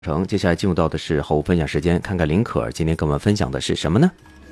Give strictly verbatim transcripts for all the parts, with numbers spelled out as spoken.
成，接下来进入到的是好物分享时间，看看林可儿今天跟我们分享的是什么呢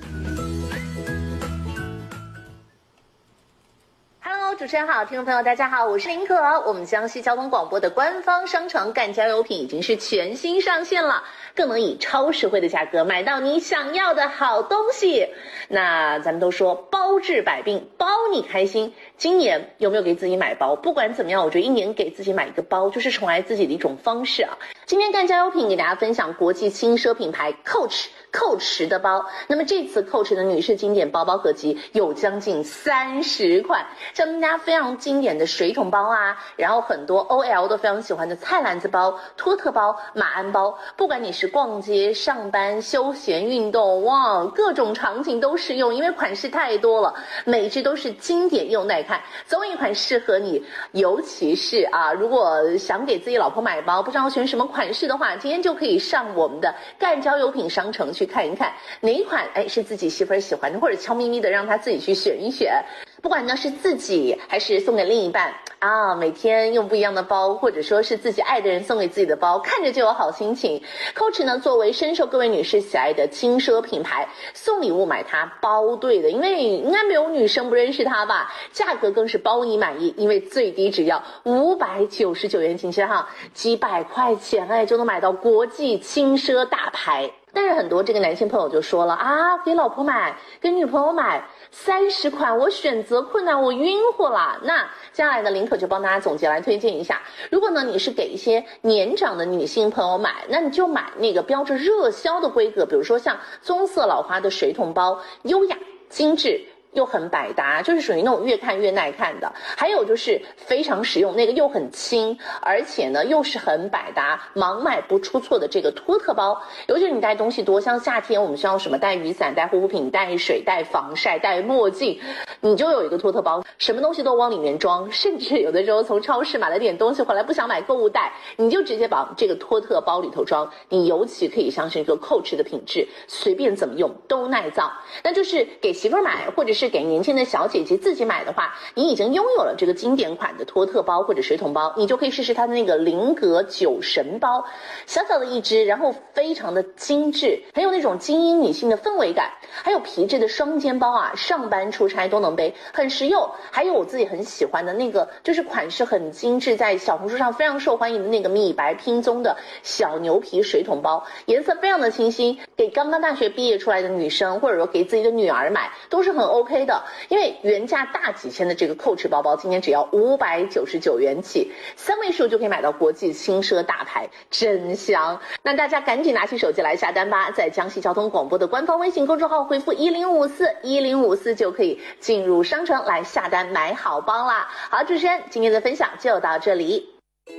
？Hello， 主持人好，听众朋友大家好，我是林可儿。我们江西交通广播的官方商城赣家优品已经是全新上线了，更能以超实惠的价格买到你想要的好东西。那咱们都说包治百病，包你开心。今年有没有给自己买包？不管怎么样，我觉得一年给自己买一个包，就是宠爱自己的一种方式啊。今天赣家优品给大家分享国际轻奢品牌 Coach Coach 的包。那么这次 Coach 的女士经典包包合集有将近三十款，像大家非常经典的水桶包啊，然后很多 O L 都非常喜欢的菜篮子包、托特包、马鞍包，不管你是逛街、上班、休闲、运动，哇，各种场景都适用，因为款式太多了，每一只都是经典又耐看，总有一款适合你。尤其是啊，如果想给自己老婆买包，不知道选什么款式的话，今天就可以上我们的赣家优品商城去看一看，哪一款哎是自己媳妇儿喜欢的，或者悄咪咪的让她自己去选一选。不管呢是自己还是送给另一半啊，每天用不一样的包，或者说是自己爱的人送给自己的包，看着就有好心情。Coach 呢作为深受各位女士喜爱的轻奢品牌，送礼物买它包对的，因为应该没有女生不认识它吧。价格更是包你满意，因为最低只要五百九十九元，请先哈，几百块钱哎就能买到国际轻奢大牌。但是很多这个男性朋友就说了啊，给老婆买，给女朋友买三十款，我选择困难，我晕乎了。那接下来呢，林可就帮大家总结来推荐一下。如果呢你是给一些年长的女性朋友买，那你就买那个标着热销的规格，比如说像棕色老花的水桶包，优雅精致又很百搭，就是属于那种越看越耐看的。还有就是非常实用，那个又很轻，而且呢又是很百搭，盲买不出错的这个托特包。尤其是你带东西多，像夏天我们需要什么带雨伞、带护肤品、带水、带防晒、带墨镜，你就有一个托特包，什么东西都往里面装。甚至有的时候从超市买了点东西回来不想买购物袋，你就直接把这个托特包里头装。你尤其可以相信这个 Coach 的品质，随便怎么用都耐造。那就是给媳妇儿买，或者是是给年轻的小姐姐自己买的话，你已经拥有了这个经典款的托特包或者水桶包，你就可以试试它的那个菱格酒神包，小小的一只，然后非常的精致，很有那种精英女性的氛围感。还有皮质的双肩包啊，上班出差都能背，很实用。还有我自己很喜欢的那个，就是款式很精致，在小红书上非常受欢迎的那个米白拼棕的小牛皮水桶包，颜色非常的清新，给刚刚大学毕业出来的女生，或者说给自己的女儿买都是很 OK 的。因为原价大几千的这个 Coach 包包，今天只要五百九十九元起，三位数就可以买到国际轻奢大牌，真香。那大家赶紧拿起手机来下单吧，在江西交通广播的官方微信公众号回复一零五四一零五四就可以进入商城来下单买好包啦。好，主持人今天的分享就到这里。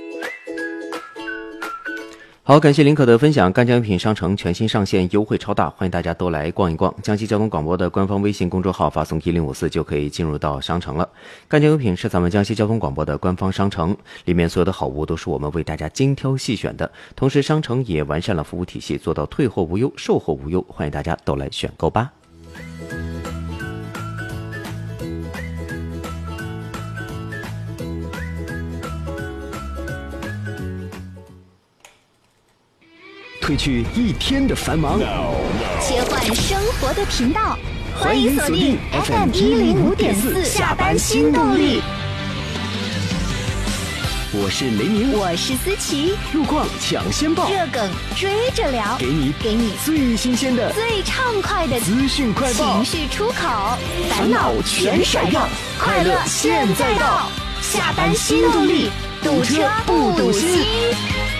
好，感谢林可的分享。赣家优品商城全新上线，优惠超大，欢迎大家都来逛一逛。江西交通广播的官方微信公众号发送一零五四就可以进入到商城了。赣家优品是咱们江西交通广播的官方商城，里面所有的好物都是我们为大家精挑细选的，同时商城也完善了服务体系，做到退货无忧、售后无忧，欢迎大家都来选购吧。 褪去一天的繁忙， 切换生活的频道，欢迎锁定 F M 一零五点四下班新动力。 我是雷鸣， 我是思琪， 路况抢先报， 热梗追着聊， 给你给你最新鲜的、 最畅快的资讯快报， 情绪出口，烦恼全甩掉，快乐现在到，下班新动力，堵车不堵心。